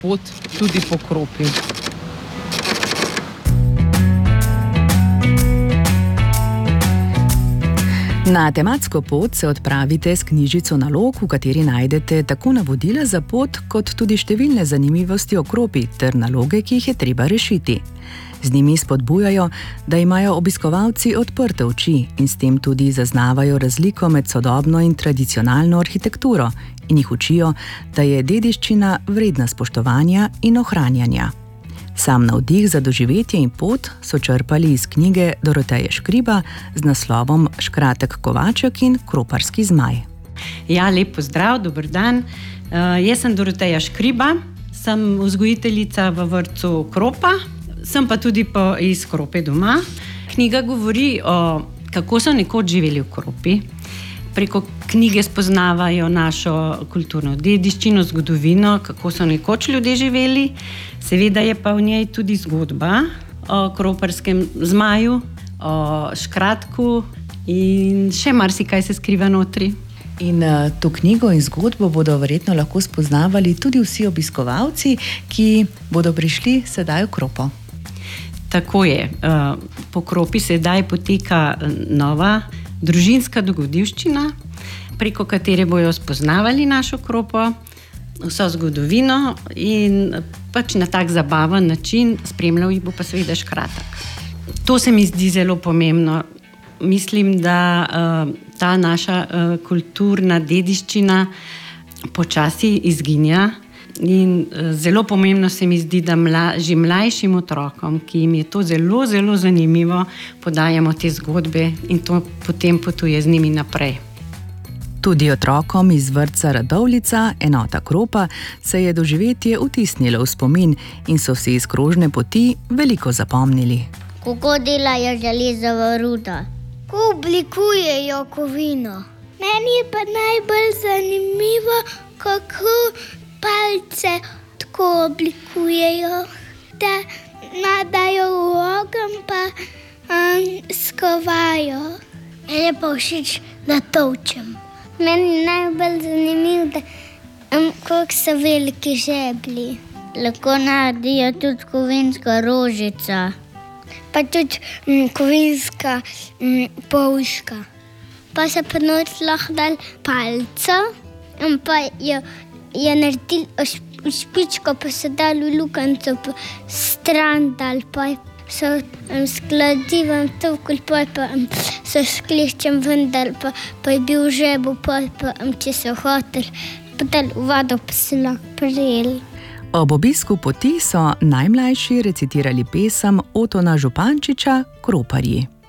pot tudi po Kropi. Na tematsko pot se odpravite s knjižico nalog, v kateri najdete tako navodila za pot, kot tudi številne zanimivosti o Kropi ter naloge, ki jih je treba rešiti. Z njimi spodbujajo, da imajo obiskovalci odprte oči in s tem tudi zaznavajo razliko med sodobno in tradicionalno arhitekturo in jih učijo, da je dediščina vredna spoštovanja in ohranjanja. Sam navdih za doživetje in pot so črpali iz knjige Doroteje Škriba z naslovom Škratek kovaček in kroparski zmaj. Ja, lep pozdrav, dober dan. Jaz sem Doroteja Škriba, sem vzgojiteljica v vrtcu Kropa, sem pa tudi iz Krope doma. Knjiga govori o kako so nekoč živeli v Kropi. Preko knjige spoznavajo našo kulturno dediščino, zgodovino, kako so nekoč ljudje živeli. Seveda je pa v njej tudi zgodba o kroparskem zmaju, o škratku in še marsikaj se skriva notri. In to knjigo in zgodbo bodo verjetno lahko spoznavali tudi vsi obiskovalci, ki bodo prišli sedaj v Kropo. Tako je. Po Kropi sedaj poteka nova družinska dogodivščina, preko katere bojo spoznavali našo Kropo, vso zgodovino in pač na tak zabaven način, spremljal jih bo pa seveda škratek. To se mi zdi zelo pomembno. Mislim, da ta naša kulturna dediščina počasi izginja in zelo pomembno se mi zdi, da že mlajšim otrokom, ki jim je to zelo, zelo zanimivo, podajamo te zgodbe in to potem potuje z njimi naprej. Tudi otrokom iz vrtca Radovljica, enota Kropa, se je doživetje vtisnilo v spomin in so si iz krožne poti veliko zapomnili. Kako delajo železovo rudo? Kako oblikujejo kovino? Meni je pa najbolj zanimivo, kako palce tako oblikujejo, da nadajo v ogenj pa skovajo. Meni je pa všeč, da tolčem. Meni je najbolj zanimivo, koliko so veliki žeblji. Lahko naredijo tudi kovinska rožica, pa tudi kovinska polška. Pa se pa noč lahko dal palco in pa je naredil špičko, pa so dali v lukenco pa stran dal, pa so skladivom tolkli, pa so skleščem vendar, pa je bil žebo, pa če so hoteli, pa dali v vodo, pa so lahko prijeli. Ob obisku poti so najmlajši recitirali pesem Otona Župančiča Kroparji.